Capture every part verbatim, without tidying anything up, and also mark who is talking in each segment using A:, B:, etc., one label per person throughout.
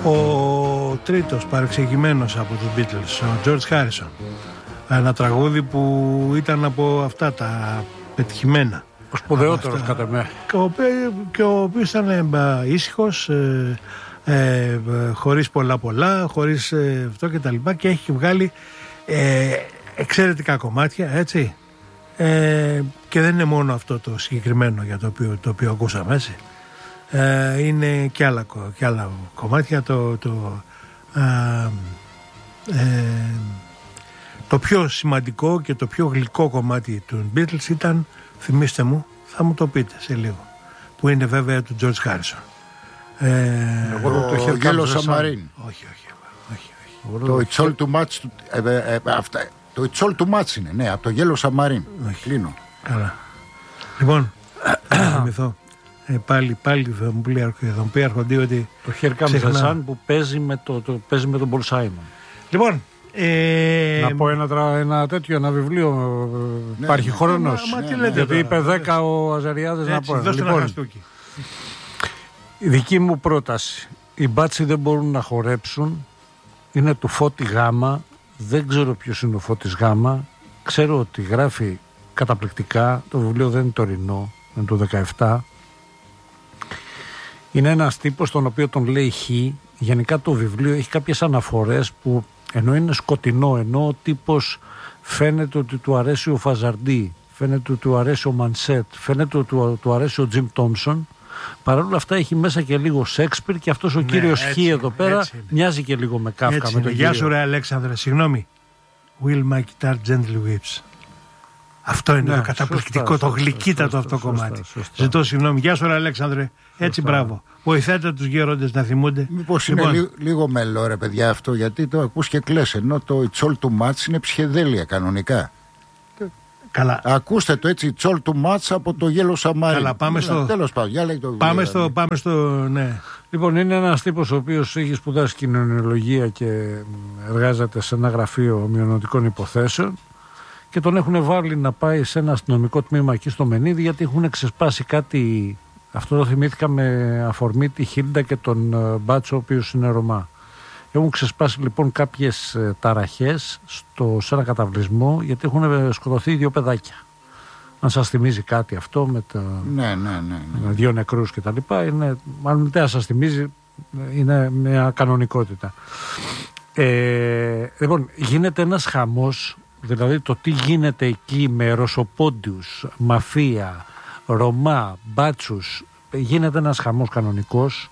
A: Ο τρίτος παρεξηγημένος από τους Beatles, ο George Harrison. Ένα τραγούδι που ήταν από αυτά τα πετυχημένα.
B: Ο σπουδαιότερος κατά με.
A: Και ο οποίος ήταν ήσυχος, ε, ε, χωρίς πολλά πολλά, χωρίς ε, αυτό και τα λοιπά, και έχει βγάλει ε, εξαιρετικά κομμάτια, έτσι. Ε, και δεν είναι μόνο αυτό το συγκεκριμένο για το οποίο, το οποίο ακούσαμε, έτσι. Ε, είναι και άλλα, και άλλα κομμάτια. Το, το, ε, ε, το πιο σημαντικό και το πιο γλυκό κομμάτι του Beatles ήταν, θυμίστε μου, θα μου το πείτε σε λίγο, που είναι βέβαια του George Harrison. Ε,
C: Εγώ το, το Yellow Submarine.
A: Όχι, όχι, όχι, όχι.
C: Το It's All Too Much. Ε, ε, ε, αυτά, το It's All Too Much είναι, ναι, από το Yellow Submarine.
A: Όχι.
C: Κλείνω.
A: Καλά. Λοιπόν, να θυμηθώ. Ε, πάλι, πάλι θα μου πει, θα μου πει αρχοντή ότι
B: το Here Comes the Sun που παίζει με, το, το, παίζει με τον Paul Simon.
A: Λοιπόν, ε...
B: να πω ένα, ένα τέτοιο, ένα βιβλίο. Ναι, υπάρχει ναι, χρόνος.
A: Μα, μα, ναι, ναι,
B: γιατί
A: τώρα,
B: είπε δέκα ο Αζαριάδες. Να πω.
A: Λοιπόν,
B: η δική μου πρόταση. Οι μπάτσοι δεν μπορούν να χορέψουν. Είναι του Φώτη Γάμα. Δεν ξέρω ποιος είναι ο Φώτης Γάμα. Ξέρω ότι γράφει καταπληκτικά. Το βιβλίο δεν είναι τωρινό. Είναι του δεκαεπτά. Είναι ένας τύπος τον οποίο τον λέει Χ. Γενικά το βιβλίο έχει κάποιες αναφορές που ενώ είναι σκοτεινό, ενώ ο τύπος φαίνεται ότι του αρέσει ο Φαζαρντί, φαίνεται ότι του αρέσει ο Μανσέτ, φαίνεται ότι του, του αρέσει ο Τζιμ Τόμψον, παρόλα αυτά έχει μέσα και λίγο Σέξπιρ και αυτός ο ναι, κύριος Χ εδώ πέρα μοιάζει και λίγο με Κάφκα. Με τον
A: Γεια σου ρε Αλέξανδρε, συγγνώμη. Will my guitar gently weeps. Αυτό είναι ναι, το καταπληκτικό, σωστά, το γλυκύτατο αυτό σωστά, κομμάτι. Σωστά, σωστά. Ζητώ συγγνώμη. Γεια σου ρε Αλέξανδρε. Έτσι σωστά. Μπράβο. Βοηθάτε τους γέροντες να θυμούνται.
C: Μήπως
A: λοιπόν,
C: είναι λίγο, λίγο μελό ρε παιδιά αυτό, γιατί το ακούς και κλαις, ενώ το It's All Too Much είναι ψυχεδέλεια κανονικά.
A: Καλά.
C: Ακούστε το έτσι, It's All Too Much από το Yellow Submarine.
A: Καλά, πάμε στο...
C: Τέλος πάντων, για λέγει το
A: πάμε βιβλίο, στο, πάμε στο, ναι.
B: Λοιπόν, είναι ένας τύπος ο οποίος έχει σπουδάσει κοινωνιολογία και εργάζεται σε ένα γραφείο μειονοτικών υποθέσεων. Και τον έχουν βάλει να πάει σε ένα αστυνομικό τμήμα εκεί στο Μενίδη, γιατί έχουν ξεσπάσει κάτι. Αυτό το θυμήθηκα με αφορμή τη Χίλντα και τον Μπάτσο, ο οποίος είναι Ρωμά. Έχουν ξεσπάσει λοιπόν κάποιες ταραχές στο, σε ένα καταβλισμό, γιατί έχουν σκοτωθεί δύο παιδάκια. Αν σας θυμίζει κάτι αυτό με, τα,
C: ναι, ναι, ναι, ναι.
B: με δύο νεκρούς και τα λοιπά, είναι, μάλλον δεν σας θυμίζει, είναι μια κανονικότητα. Ε, λοιπόν, γίνεται ένας χαμός. Δηλαδή το τι γίνεται εκεί με Ρωσοπόντιους, μαφία, Ρωμά, μπάτσους, γίνεται ένας χαμός κανονικός,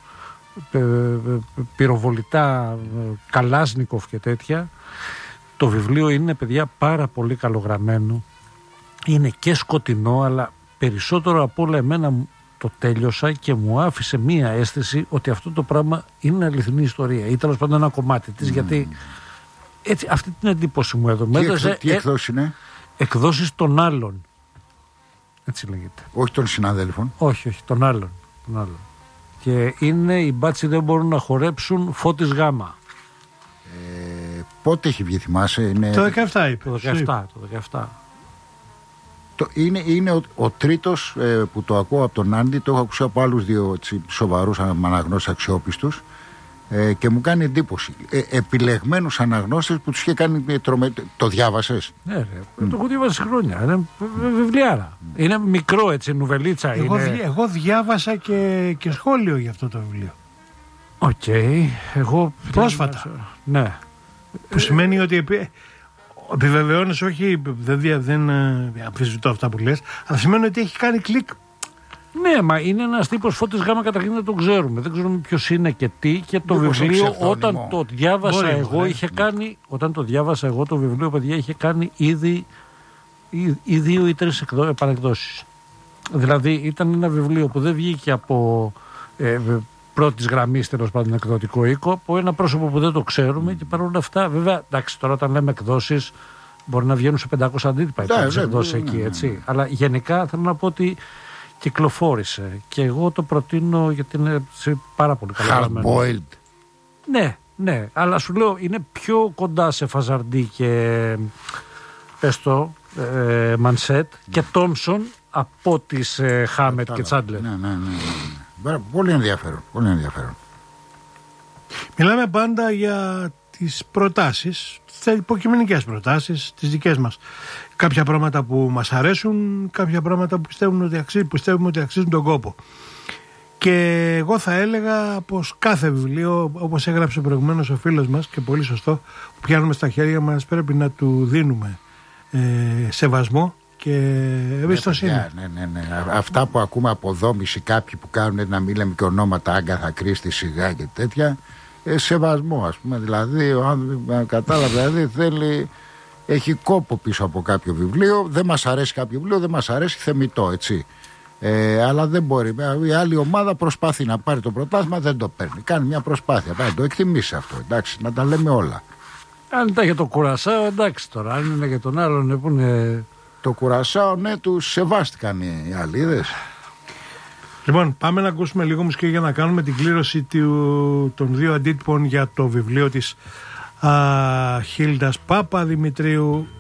B: πυροβολητά, Καλάσνικοφ και τέτοια. Το βιβλίο είναι, παιδιά, πάρα πολύ καλογραμμένο, είναι και σκοτεινό, αλλά περισσότερο από όλα εμένα το τέλειωσα και μου άφησε μία αίσθηση ότι αυτό το πράγμα είναι αληθινή ιστορία ή τέλος πάντων ένα κομμάτι της, mm. γιατί έτσι, αυτή την εντύπωση μου έδωσε.
C: Τι, εξ, τι εκδόσεις είναι?
B: Εκδόσεις των άλλων. Έτσι λέγεται.
C: Όχι των συναδέλφων.
B: Όχι, όχι, των άλλων. Των άλλων. Και είναι οι μπάτσοι δεν μπορούν να χορέψουν, Φώτης Γάμα.
C: Ε, πότε έχει βγει, θυμάσαι? Είναι...
A: Το δεκαεπτά είπε.
B: Το δεκαεπτά. Το δεκαεπτά.
C: Το, είναι είναι ο, ο τρίτος ε, που το ακούω από τον Άντι, το έχω ακούσει από άλλους δύο έτσι, σοβαρούς αναγνώσεις αξιόπιστους. Ε, και μου κάνει εντύπωση. Ε, επιλεγμένους αναγνώστες που τους είχε κάνει ε, τρομε... Το διάβασες?
B: Ναι, ρε, mm. το έχω διάβασει χρόνια. Είναι βιβλιάρα. Mm. Είναι μικρό έτσι, νουβελίτσα.
A: Εγώ,
B: είναι...
A: δι, εγώ διάβασα και, και σχόλιο για αυτό το βιβλίο.
B: Οκ. Okay. Εγώ.
A: Πρόσφατα.
B: Διάβασα... Ναι.
A: Που σημαίνει ότι επι... επιβεβαιώνεις, όχι, δεν, δεν αμφισβητώ αυτά που λες, αλλά σημαίνει ότι έχει κάνει κλικ.
B: Ναι, μα είναι ένας τύπος Φώτης Γάμα, καταρχήν δεν τον ξέρουμε. Δεν ξέρουμε ποιος είναι και τι. Και το
C: Μήπως
B: βιβλίο, όταν το διάβασα
A: Μπορεί,
B: εγώ,
A: ναι.
B: είχε κάνει. Όταν το διάβασα εγώ, το βιβλίο, παιδιά, είχε κάνει ήδη ή, ή δύο ή τρεις επανεκδόσεις. Δηλαδή, ήταν ένα βιβλίο που δεν βγήκε από ε, πρώτης γραμμής, τέλος πάντων, εκδοτικό οίκο, από ένα πρόσωπο που δεν το ξέρουμε. Mm. Και παρόλα αυτά, βέβαια, εντάξει, τώρα όταν λέμε εκδόσεις, μπορεί να βγαίνουν σε πεντακόσια αντίτυπα οι εκδόσεις εκεί, έτσι. Αλλά γενικά θέλω να πω ότι κυκλοφόρησε και εγώ το προτείνω γιατί είναι πάρα πολύ καλό.
C: Hard boiled.
B: Ναι, ναι, αλλά σου λέω είναι πιο κοντά σε Φαζαρντί και πες το, ε, Μανσέτ mm. και Τόμσον από τις ε, Χάμετ και Τσάντλερ.
C: Ναι, ναι, ναι, ναι. Πολύ ενδιαφέρον, πολύ ενδιαφέρον.
A: Μιλάμε πάντα για τις προτάσεις, τις υποκειμενικές προτάσεις, τις δικές μας. Κάποια πράγματα που μας αρέσουν, κάποια πράγματα που πιστεύουμε ότι αξίζουν, πιστεύουμε ότι αξίζουν τον κόπο. Και εγώ θα έλεγα πως κάθε βιβλίο, όπως έγραψε προηγουμένως ο φίλος μας και πολύ σωστό, που πιάνουμε στα χέρια μας, πρέπει να του δίνουμε ε, σεβασμό και εμπιστοσύνη.
C: Ναι, ναι, ναι, ναι. Αυτά που ακούμε από δόμηση, κάποιοι που κάνουν, να μην λέμε και ονόματα, Άγκαθα Κρίστη, σιγά και τέτοια, ε, σεβασμό, ας πούμε. Δηλαδή, ο άνθρωπος, κατάλαβε, δηλαδή θέλει, έχει κόπο πίσω από κάποιο βιβλίο. Δεν μας αρέσει κάποιο βιβλίο, δεν μας αρέσει, θεμιτό, έτσι. Ε, αλλά δεν μπορεί. Η άλλη ομάδα προσπαθεί να πάρει το πρωτάθλημα, δεν το παίρνει. Κάνει μια προσπάθεια. Πάει να το εκτιμήσει αυτό. Εντάξει, να τα λέμε όλα.
B: Αν ήταν για το Κουρασάο, εντάξει τώρα. Αν είναι για τον άλλον που είναι.
C: Το Κουρασάο, ναι, του σεβάστηκαν οι άλλοι, είδες.
A: Λοιπόν, πάμε να ακούσουμε λίγο μουσική για να κάνουμε την κλήρωση του, των δύο αντίτυπων για το βιβλίο της Χίλντας Παπαδημητρίου.